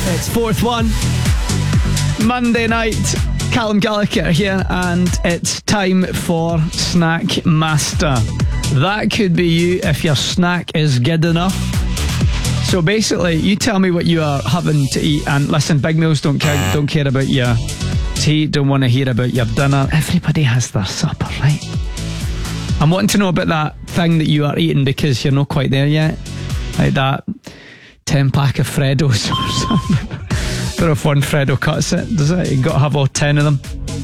It's Fourth One, Monday night. Callum Gallagher here, and it's time for Snack Master. That could be you if your snack is good enough. So basically, you tell me what you are having to eat, and listen, big meals don't care about your tea, don't want to hear about your dinner. Everybody has their supper, right? I'm wanting to know about that thing that you are eating because you're not quite there yet. Like that 10-pack of Freddos or something. But if one Freddo cuts it, does it? You've got to have all 10 of them.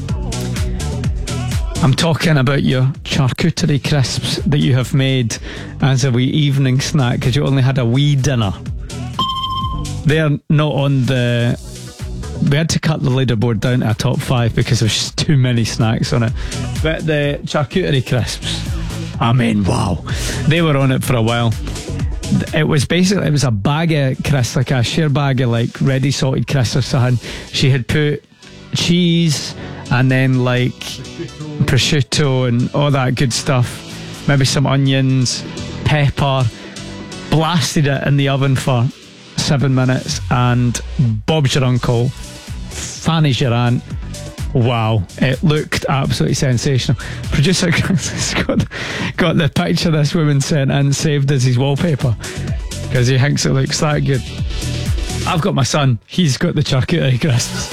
I'm talking about your charcuterie crisps that you have made as a wee evening snack because you only had a wee dinner. They're not on the... We had to cut the leaderboard down to a top 5 because there's just too many snacks on it. But the charcuterie crisps, I mean, wow. They were on it for a while. It was a bag of crisps, like a sheer bag of like ready salted crisps or something. She had put cheese and then like prosciutto and all that good stuff, maybe some onions, pepper, blasted it in the oven for 7 minutes, and Bob's your uncle, Fanny's your aunt. Wow, it looked absolutely sensational. Producer Chris got the picture this woman sent and saved as his wallpaper because he thinks it looks that good. I've got my son, he's got the charcuterie crisps.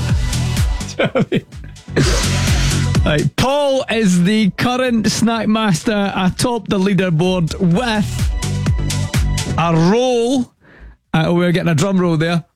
Right, Paul is the current snack master atop the leaderboard with a roll. We're getting a drum roll there.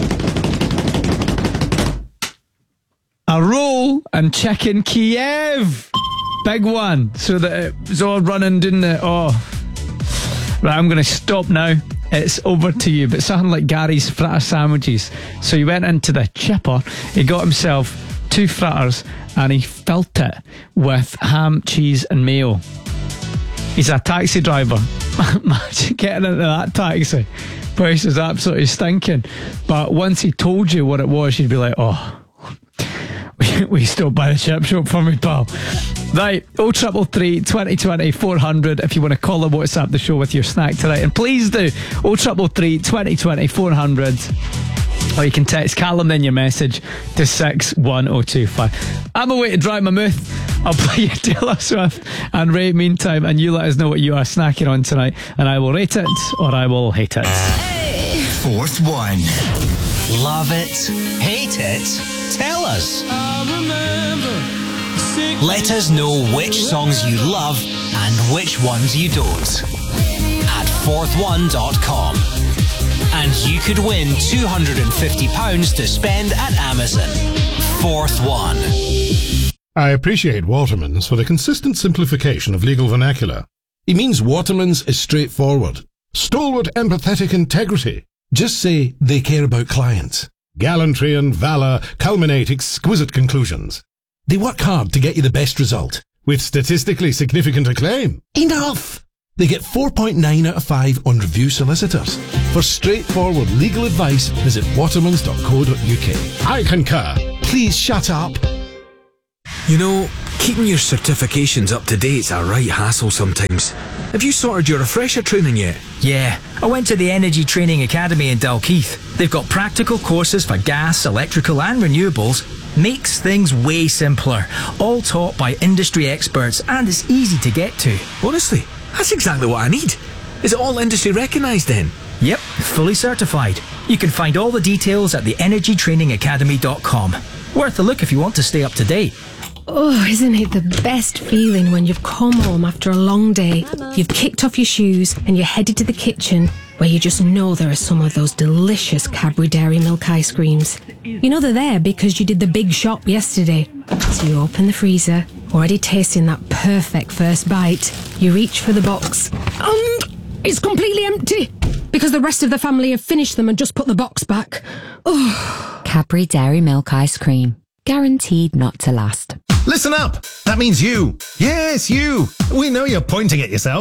A roll and chicken Kiev. Big one. So that it was all running, didn't it? Oh. Right, I'm going to stop now. It's over to you. But something like Gary's fritter sandwiches. So he went into the chipper. He got himself 2 fritters and he filled it with ham, cheese and mayo. He's a taxi driver. Imagine getting into that taxi. Price is absolutely stinking. But once he told you what it was, you'd be like, oh... We stopped by the chip shop for me, pal. Right, 0333 2020 400 if you want to call or WhatsApp the show with your snack tonight. And please do 0333 2020 400. Or you can text Callum then your message to 61025. I'm away to dry my mouth. I'll play you Taylor Swift and Ray meantime, and you let us know what you are snacking on tonight, and I will rate it or I will hate it. Hey. Fourth One. Love it? Hate it? Tell us. Let us know which songs you love and which ones you don't at fourthone.com. And you could win £250 to spend at Amazon. Fourth One. I appreciate Waterman's for the consistent simplification of legal vernacular. It means Waterman's is straightforward. Stalwart empathetic integrity. Just say they care about clients. Gallantry and valour culminate exquisite conclusions. They work hard to get you the best result, with statistically significant acclaim. Enough! They get 4.9 out of 5 on Review Solicitors. For straightforward legal advice, visit watermans.co.uk. I concur. Please shut up. You know, keeping your certifications up to date's a right hassle sometimes. Have you sorted your refresher training yet? Yeah, I went to the Energy Training Academy in Dalkeith. They've got practical courses for gas, electrical and renewables. Makes things way simpler. All taught by industry experts, and it's easy to get to. Honestly, that's exactly what I need. Is it all industry recognised then? Yep, fully certified. You can find all the details at theenergytrainingacademy.com. Worth a look if you want to stay up to date. Oh, isn't it the best feeling when you've come home after a long day, you've kicked off your shoes and you're headed to the kitchen where you just know there are some of those delicious Cadbury Dairy Milk ice creams. You know they're there because you did the big shop yesterday. So you open the freezer, already tasting that perfect first bite. You reach for the box and it's completely empty because the rest of the family have finished them and just put the box back. Oh. Cadbury Dairy Milk ice cream. Guaranteed not to last. Listen up! That means you. Yes, you. We know you're pointing at yourself.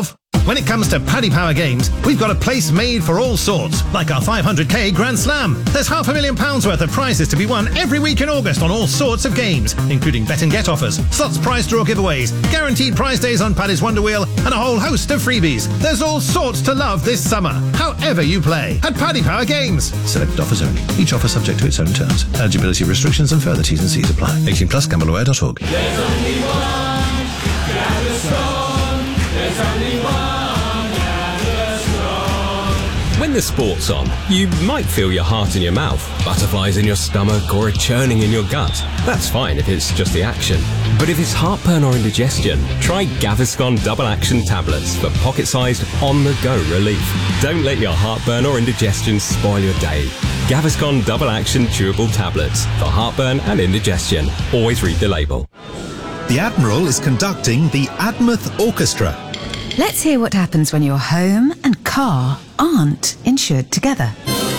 When it comes to Paddy Power games, we've got a place made for all sorts, like our 500k Grand Slam. There's £500,000 worth of prizes to be won every week in August on all sorts of games, including bet and get offers, slots prize draw giveaways, guaranteed prize days on Paddy's Wonder Wheel, and a whole host of freebies. There's all sorts to love this summer, however you play, at Paddy Power Games. Selected offers only. Each offer subject to its own terms. Eligibility restrictions and further T's and C's apply. 18 plus, gambleaware.org. There's only one Gaviscon. There's only one Gaviscon. When the sport's on, you might feel your heart in your mouth, butterflies in your stomach, or a churning in your gut. That's fine if it's just the action. But if it's heartburn or indigestion, try Gaviscon Double Action Tablets for pocket-sized, on-the-go relief. Don't let your heartburn or indigestion spoil your day. Gaviscon Double Action Chewable Tablets for heartburn and indigestion. Always read the label. The Admiral is conducting the Admouth Orchestra. Let's hear what happens when your home and car aren't insured together.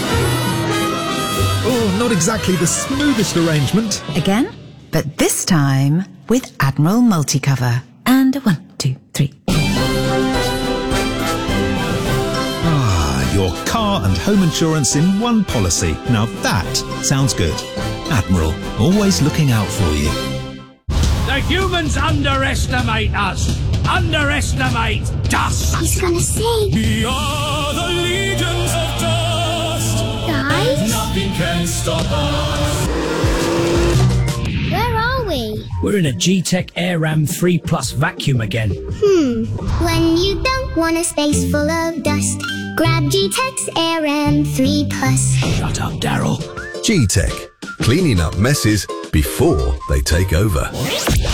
Oh, not exactly the smoothest arrangement. Again, but this time with Admiral Multicover. And 1, 2, 3. Your car and home insurance in one policy. Now that sounds good. Admiral, always looking out for you. The humans underestimate us. Underestimate dust. He's gonna sing. We are the legions of dust. Guys? Nothing can stop us. Where are we? We're in a G-Tech AirRam 3 Plus vacuum again. When you don't want a space full of dust, grab G-Tech's AirRam 3 Plus. Shut up, Daryl. G-Tech. Cleaning up messes before they take over.